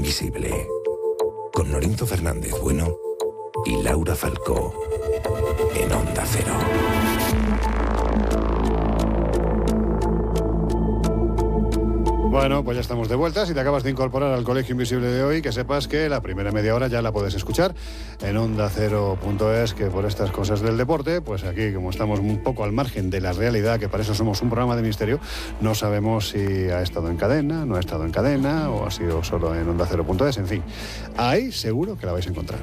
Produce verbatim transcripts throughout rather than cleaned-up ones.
Invisible, con Norinto Fernández Bueno y Laura Falcó, en Onda Cero. Bueno, pues ya estamos de vuelta. Si te acabas de incorporar al Colegio Invisible de hoy, que sepas que la primera media hora ya la puedes escuchar en onda cero punto es, que por estas cosas del deporte, pues aquí, como estamos un poco al margen de la realidad, que para eso somos un programa de misterio, no sabemos si ha estado en cadena, no ha estado en cadena, o ha sido solo en onda cero punto es, en fin. Ahí seguro que la vais a encontrar.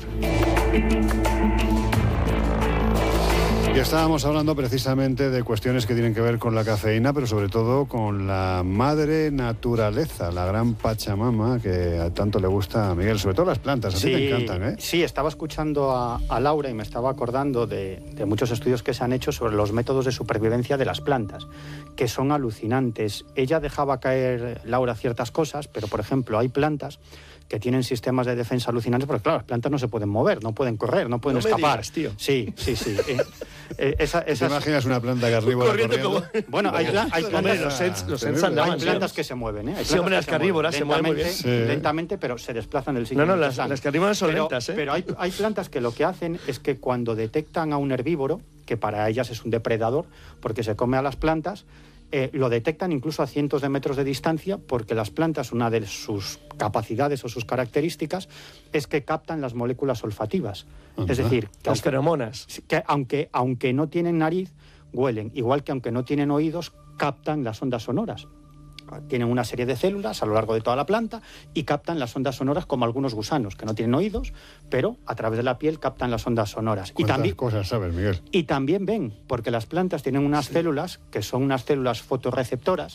Y estábamos hablando precisamente de cuestiones que tienen que ver con la cafeína, pero sobre todo con la madre naturaleza, la gran Pachamama, que a tanto le gusta a Miguel, sobre todo las plantas, a ti sí, te encantan, ¿eh? Sí, estaba escuchando a, a Laura y me estaba acordando de, de muchos estudios que se han hecho sobre los métodos de supervivencia de las plantas, que son alucinantes. Ella dejaba caer, Laura, ciertas cosas, pero por ejemplo hay plantas que tienen sistemas de defensa alucinantes, porque claro, las plantas no se pueden mover, no pueden correr, no pueden no escapar. Me digas, tío. Sí, sí, sí. Eh, eh, esa, esas... ¿Te imaginas una planta carnívora corriendo? corriendo? Como... Bueno, hay, pla hay plantas, los sets, los sets hay andaban, plantas ¿sí? que se mueven, ¿eh? Hay sí, hombre, las carnívoras se mueven muy bien. Sí. Lentamente, pero se desplazan del sitio. No, no, las, las carnívoras son pero, lentas, ¿eh? Pero hay, hay plantas que lo que hacen es que cuando detectan a un herbívoro, que para ellas es un depredador, porque se come a las plantas, Eh, lo detectan incluso a cientos de metros de distancia, porque las plantas, una de sus capacidades o sus características es que captan las moléculas olfativas. Uh-huh. Es decir, que las aunque, feromonas. Que aunque, aunque no tienen nariz, huelen. Igual que aunque no tienen oídos, captan las ondas sonoras. Tienen una serie de células a lo largo de toda la planta y captan las ondas sonoras, como algunos gusanos que no tienen oídos, pero a través de la piel captan las ondas sonoras. ¿Cuántas y también, cosas sabes, Miguel? Y también ven, porque las plantas tienen unas sí. células que son unas células fotorreceptoras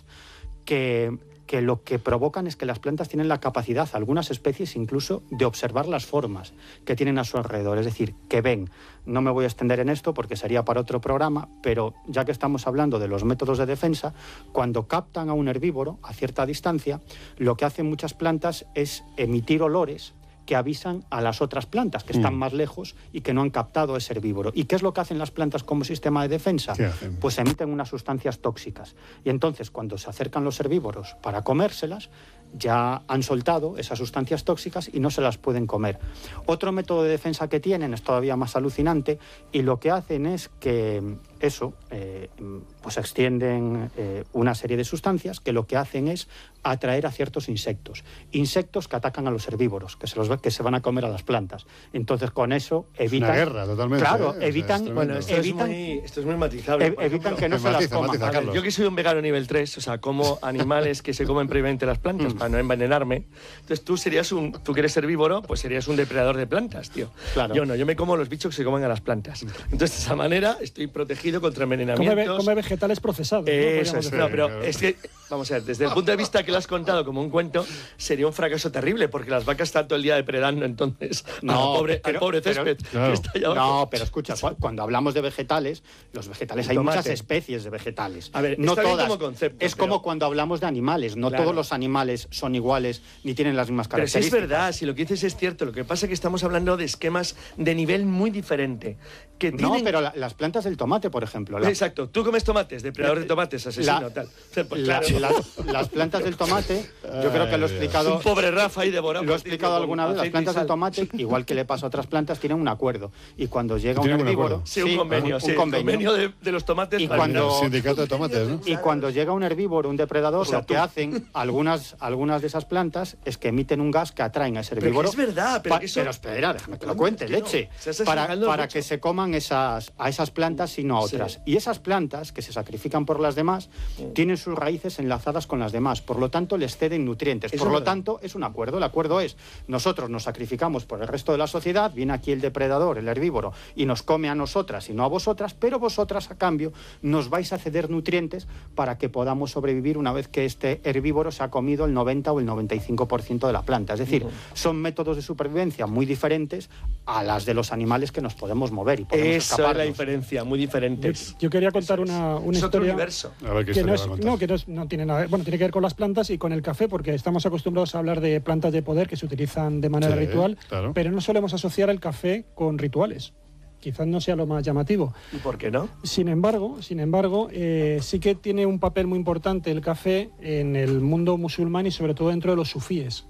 que, que lo que provocan es que las plantas tienen la capacidad, algunas especies incluso, de observar las formas que tienen a su alrededor, es decir, que ven. No me voy a extender en esto porque sería para otro programa, pero ya que estamos hablando de los métodos de defensa, cuando captan a un herbívoro a cierta distancia, lo que hacen muchas plantas es emitir olores que avisan a las otras plantas que están mm. más lejos y que no han captado ese herbívoro. ¿Y qué es lo que hacen las plantas como sistema de defensa? Pues emiten unas sustancias tóxicas. Y entonces, cuando se acercan los herbívoros para comérselas, ya han soltado esas sustancias tóxicas y no se las pueden comer. Otro método de defensa que tienen es todavía más alucinante, y lo que hacen es que eso, eh, pues extienden eh, una serie de sustancias que lo que hacen es atraer a ciertos insectos. Insectos que atacan a los herbívoros, que se, los, que se van a comer a las plantas. Entonces, con eso evitan... Es una guerra, totalmente. Claro, ¿eh? evitan... O sea, bueno, esto, evitan, es muy, esto es muy matizable. Ev evitan ejemplo, que no se matiza, las coman. Matiza, yo que soy un vegano nivel tres, o sea, como animales que se comen previamente las plantas para no envenenarme. Entonces tú serías un... Tú que eres herbívoro, pues serías un depredador de plantas, tío. Claro. Yo no, yo me como los bichos que se comen a las plantas. Entonces, de esa manera, estoy protegido contra envenenamientos. Come, come vegetales procesados, ¿no? Eso es, no, pero es que, vamos a ver, desde el punto de vista que lo has contado como un cuento, sería un fracaso terrible, porque las vacas están todo el día depredando, entonces, no, al pobre, pero, al pobre césped pero, claro. que está allá abajo. No, pero escucha, cuando hablamos de vegetales, los vegetales, hay Tomate. muchas especies de vegetales. A ver, no está todas. Bien como concepto, es pero... como cuando hablamos de animales, no claro. todos los animales son iguales ni tienen las mismas características. Pero sí es verdad, si lo que dices es cierto, lo que pasa es que estamos hablando de esquemas de nivel muy diferente. Que tienen... No, pero la, las plantas del tomate, por ejemplo. La... Exacto, tú comes tomates, depredador de tomates, asesino, la, tal. Pues, la, claro. la, las plantas del tomate, yo creo que lo he explicado... Un pobre Rafa ahí devorado. Lo he explicado alguna vez, las plantas del tomate, igual que le pasa a otras plantas, tienen un acuerdo. Y cuando llega un herbívoro... Sí, un convenio, un, sí, un convenio, convenio de, de los tomates. Y cuando, el sindicato de tomates, ¿no? Y cuando llega un herbívoro, un depredador, o sea, lo que tú. hacen algunas, algunas de esas plantas es que emiten un gas que atraen a ese herbívoro. Pero es verdad, pero pa, que eso... Pero espera, déjame que lo cuente, tío, leche. Para, para que se coman esas, a esas plantas, sino a otras. Sí. Y esas plantas, que se sacrifican por las demás, sí. tienen sus raíces enlazadas con las demás. Por lo tanto, les ceden nutrientes. Eso por lo tanto, es un acuerdo. El acuerdo es, nosotros nos sacrificamos por el resto de la sociedad, viene aquí el depredador, el herbívoro, y nos come a nosotras y no a vosotras, pero vosotras, a cambio, nos vais a ceder nutrientes para que podamos sobrevivir una vez que este herbívoro se ha comido el noventa o el noventa y cinco por ciento de la planta. Es decir, uh-huh. son métodos de supervivencia muy diferentes a las de los animales que nos podemos mover y podemos Esa escaparnos. es la diferencia, muy diferentes. Yo, yo quería contar una, una es historia... otro universo. A ver, ¿qué que no, es, va a no, que no, es, no tiene nada... Bueno, tiene que ver con las plantas y con el café, porque estamos acostumbrados a hablar de plantas de poder que se utilizan de manera sí, ritual, claro. pero no solemos asociar el café con rituales. Quizás no sea lo más llamativo. ¿Y por qué no? Sin embargo, sin embargo eh, sí que tiene un papel muy importante el café en el mundo musulmán y sobre todo dentro de los sufíes.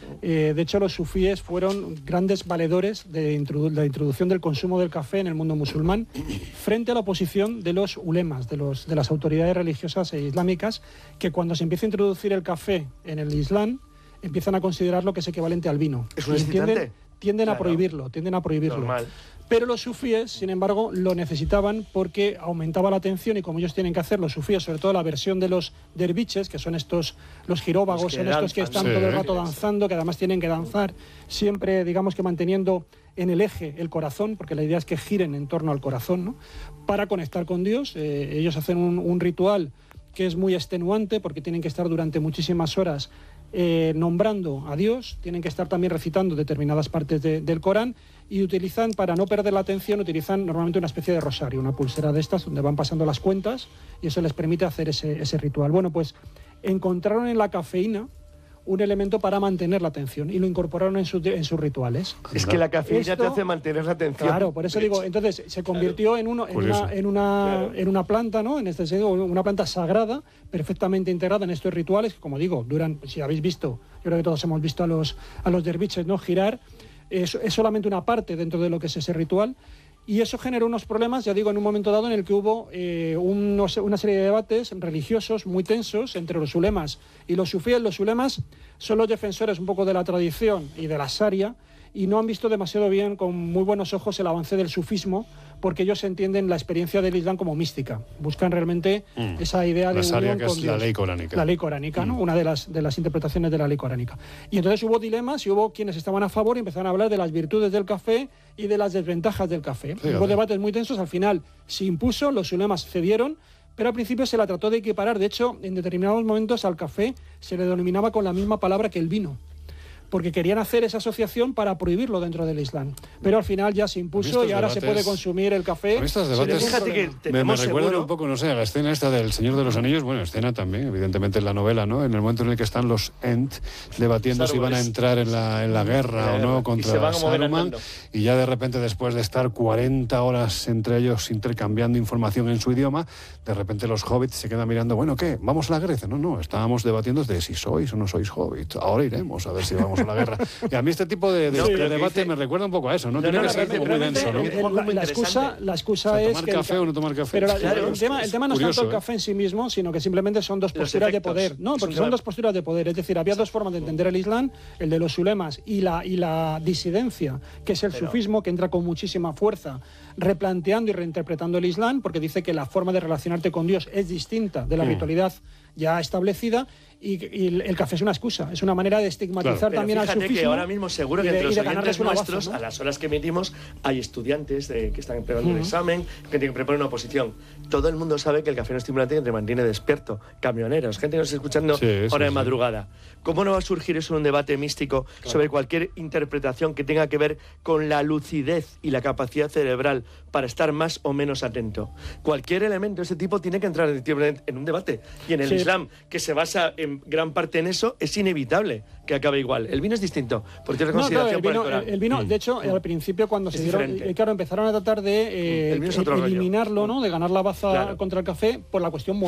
Eh, de hecho, los sufíes fueron grandes valedores de introdu la introducción del consumo del café en el mundo musulmán frente a la oposición de los ulemas, de, los, de las autoridades religiosas e islámicas, que cuando se empieza a introducir el café en el Islam, empiezan a considerarlo que es equivalente al vino. ¿Es un excitante? Tienden claro. a prohibirlo, tienden a prohibirlo. Normal. Pero los sufíes, sin embargo, lo necesitaban porque aumentaba la atención y como ellos tienen que hacer, los sufíes, sobre todo la versión de los derviches, que son estos, los giróvagos, los son estos que están sí. todo el rato danzando, que además tienen que danzar siempre, digamos que manteniendo en el eje el corazón, porque la idea es que giren en torno al corazón, ¿no? Para conectar con Dios. Eh, ellos hacen un, un ritual que es muy extenuante porque tienen que estar durante muchísimas horas eh, nombrando a Dios, tienen que estar también recitando determinadas partes de, del Corán y utilizan, para no perder la atención, utilizan normalmente una especie de rosario, una pulsera de estas donde van pasando las cuentas y eso les permite hacer ese, ese ritual. Bueno, pues encontraron en la cafeína un elemento para mantener la atención y lo incorporaron en, su, en sus rituales. Es que la cafeína Esto, te hace mantener la atención. Claro, por eso digo, entonces se convirtió claro. en, uno, en, una, en, una, claro. en una planta, ¿no? En este sentido, una planta sagrada, perfectamente integrada en estos rituales, que como digo, duran, si habéis visto, yo creo que todos hemos visto a los, a los derviches, ¿no? Girar, es, es solamente una parte dentro de lo que es ese ritual. Y eso generó unos problemas, ya digo, en un momento dado en el que hubo eh, unos, una serie de debates religiosos muy tensos entre los ulemas y los sufíes. Los ulemas son los defensores un poco de la tradición y de la sharia y no han visto demasiado bien, con muy buenos ojos, el avance del sufismo, porque ellos entienden la experiencia del Islam como mística. Buscan realmente mm. esa idea de la unión que con es Dios. La ley coránica. La ley coránica, mm. ¿no? Una de las, de las interpretaciones de la ley coránica. Y entonces hubo dilemas y hubo quienes estaban a favor y empezaron a hablar de las virtudes del café y de las desventajas del café. Fíjate. Hubo debates muy tensos, al final se impuso, los ulemas cedieron, pero al principio se la trató de equiparar. De hecho, en determinados momentos al café se le denominaba con la misma palabra que el vino, porque querían hacer esa asociación para prohibirlo dentro del Islam. Pero al final ya se impuso y ahora debates, se puede consumir el café. Estos debates, fíjate que me, me recuerdan un poco, no sé, a la escena esta del Señor de los Anillos, bueno, escena también, evidentemente en la novela, ¿no? En el momento en el que están los Ent debatiendo si van a entrar en la, en la guerra o no contra Saruman, y ya de repente, después de estar cuarenta horas entre ellos intercambiando información en su idioma, de repente los hobbits se quedan mirando, bueno, ¿qué? ¿Vamos a la Grecia? No, no, estábamos debatiendo de si sois o no sois hobbits. Ahora iremos a ver si vamos a la guerra. Y a mí este tipo de, de, no, de debate dice, me recuerda un poco a eso, ¿no? no Tiene no, que ser como muy denso, ¿no? La, la excusa, la excusa o sea, es tomar que café el, o no tomar café. Pero la, claro, el, tema, el tema no es tanto el café en sí mismo, sino que simplemente son dos posturas de poder. No, porque son dos posturas de poder. Es decir, había dos formas de entender el Islam, el de los ulemas y la, y la disidencia, que es el pero, sufismo, que entra con muchísima fuerza, replanteando y reinterpretando el Islam, porque dice que la forma de relacionarte con Dios es distinta de la mm. ritualidad ya establecida, y, y el café es una excusa, es una manera de estigmatizar claro. también al sufismo. Que ahora mismo seguro que de, entre los oyentes nuestros, baza, ¿no? A las horas que emitimos, hay estudiantes de, que están preparando uh-huh. un examen, que tienen que preparar una oposición. Todo el mundo sabe que el café no es estimulante y te mantiene despierto. Camioneros, gente que nos está escuchando sí, sí, hora de madrugada. Sí. ¿Cómo no va a surgir eso en un debate místico claro. sobre cualquier interpretación que tenga que ver con la lucidez y la capacidad cerebral para estar más o menos atento? Cualquier elemento de ese tipo tiene que entrar en un debate. Y en el sí. Islam, que se basa en gran parte en eso, es inevitable que acabe igual. El vino es distinto, porque tiene consideración no, claro, el vino, por el Corán. El, el vino, mm. de hecho, mm. al principio cuando es se dieron, eh, claro, empezaron a tratar de eh, eliminarlo, ¿no? De ganar la baza claro. contra el café por la cuestión